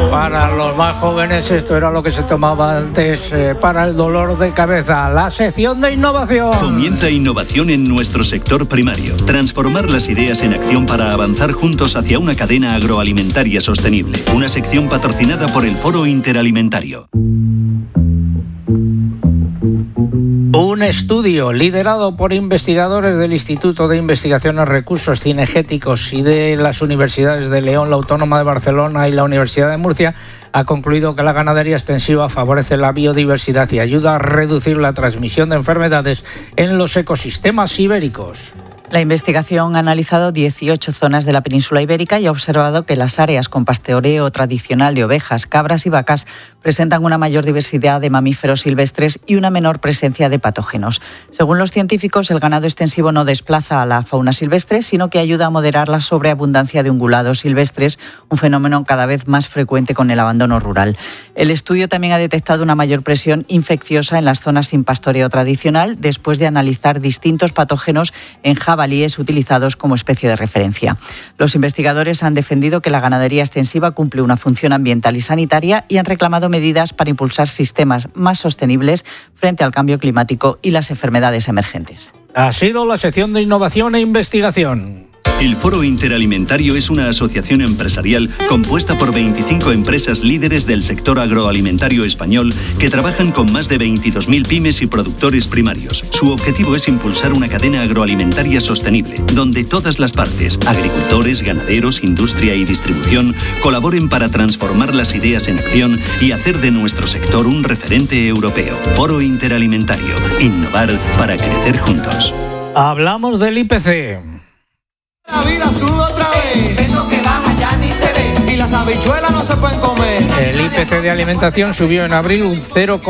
Para los más jóvenes esto era lo que se tomaba antes para el dolor de cabeza. La sección de innovación. Comienza innovación en nuestro sector primario. Transformar las ideas en acción para avanzar juntos hacia una cadena agroalimentaria sostenible. Una sección patrocinada por el Foro Interalimentario. Un estudio liderado por investigadores del Instituto de Investigaciones Recursos Cinegéticos y de las universidades de León, la Autónoma de Barcelona y la Universidad de Murcia ha concluido que la ganadería extensiva favorece la biodiversidad y ayuda a reducir la transmisión de enfermedades en los ecosistemas ibéricos. La investigación ha analizado 18 zonas de la península ibérica y ha observado que las áreas con pastoreo tradicional de ovejas, cabras y vacas presentan una mayor diversidad de mamíferos silvestres y una menor presencia de patógenos. Según los científicos, el ganado extensivo no desplaza a la fauna silvestre, sino que ayuda a moderar la sobreabundancia de ungulados silvestres, un fenómeno cada vez más frecuente con el abandono rural. El estudio también ha detectado una mayor presión infecciosa en las zonas sin pastoreo tradicional, después de analizar distintos patógenos en jabalíes utilizados como especie de referencia. Los investigadores han defendido que la ganadería extensiva cumple una función ambiental y sanitaria y han reclamado medidas para impulsar sistemas más sostenibles frente al cambio climático y las enfermedades emergentes. Ha sido la sección de innovación e investigación. El Foro Interalimentario es una asociación empresarial compuesta por 25 empresas líderes del sector agroalimentario español que trabajan con más de 22.000 pymes y productores primarios. Su objetivo es impulsar una cadena agroalimentaria sostenible, donde todas las partes, agricultores, ganaderos, industria y distribución, colaboren para transformar las ideas en acción y hacer de nuestro sector un referente europeo. Foro Interalimentario. Innovar para crecer juntos. Hablamos del IPC. La vida sube otra vez. Eso que baja ya ni se ve. Y las habichuelas no se pueden comer. El IPC de alimentación subió en abril un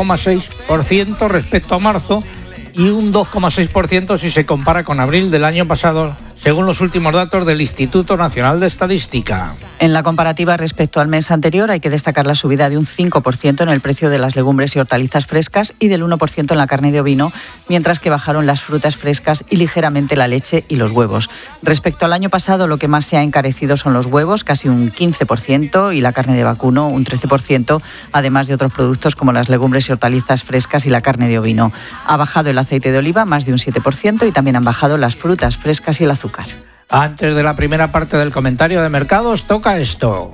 0,6% respecto a marzo y un 2,6% si se compara con abril del año pasado, según los últimos datos del Instituto Nacional de Estadística. En la comparativa respecto al mes anterior hay que destacar la subida de un 5% en el precio de las legumbres y hortalizas frescas y del 1% en la carne de ovino, mientras que bajaron las frutas frescas y ligeramente la leche y los huevos. Respecto al año pasado, lo que más se ha encarecido son los huevos, casi un 15%, y la carne de vacuno, un 13%, además de otros productos como las legumbres y hortalizas frescas y la carne de ovino. Ha bajado el aceite de oliva más de un 7% y también han bajado las frutas frescas y el azúcar. Antes de la primera parte del comentario de mercados, toca esto.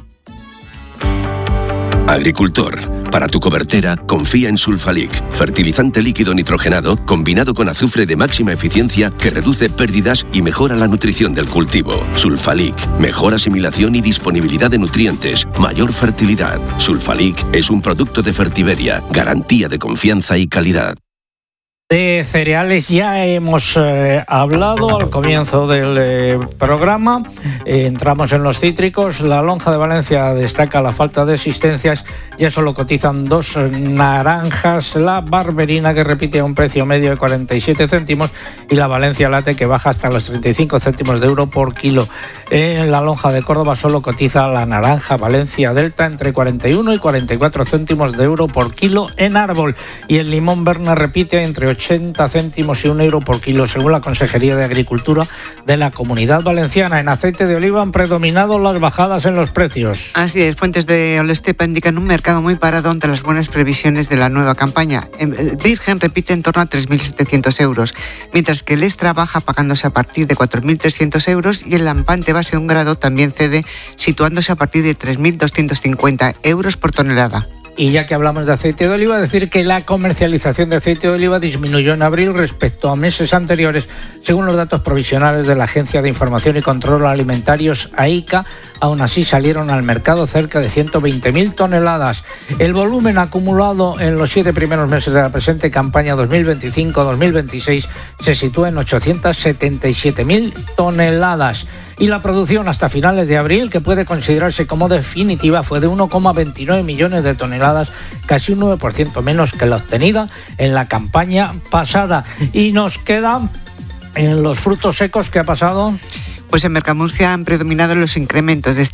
Agricultor, para tu cobertera, confía en Sulfalic, fertilizante líquido nitrogenado combinado con azufre de máxima eficiencia que reduce pérdidas y mejora la nutrición del cultivo. Sulfalic, mejor asimilación y disponibilidad de nutrientes, mayor fertilidad. Sulfalic es un producto de Fertiberia, garantía de confianza y calidad. De cereales ya hemos hablado al comienzo del programa. Entramos en los cítricos. La lonja de Valencia destaca la falta de existencias. Ya solo cotizan 2 naranjas. La barberina, que repite a un precio medio de 47 céntimos. Y la Valencia Late, que baja hasta los 35 céntimos de euro por kilo. En la lonja de Córdoba solo cotiza la naranja Valencia Delta entre 41 y 44 céntimos de euro por kilo en árbol. Y el limón Berna repite entre 80 céntimos y 1 euro por kilo, según la Consejería de Agricultura de la Comunidad Valenciana. En aceite de oliva han predominado las bajadas en los precios. Así es, fuentes de Olestepa indican un mercado muy parado ante las buenas previsiones de la nueva campaña. El virgen repite en torno a 3.700 euros, mientras que el extra baja pagándose a partir de 4.300 euros y el lampante base de 1 grado también cede, situándose a partir de 3.250 euros por tonelada. Y ya que hablamos de aceite de oliva, decir que la comercialización de aceite de oliva disminuyó en abril respecto a meses anteriores, según los datos provisionales de la Agencia de Información y Control Alimentarios, AICA. Aún así salieron al mercado cerca de 120.000 toneladas. El volumen acumulado en los 7 primeros meses de la presente campaña 2025-2026 se sitúa en 877.000 toneladas. Y la producción hasta finales de abril, que puede considerarse como definitiva, fue de 1,29 millones de toneladas, casi un 9% menos que la obtenida en la campaña pasada. Y nos queda en los frutos secos, ¿qué ha pasado? Pues en Mercamurcia han predominado los incrementos. Destaca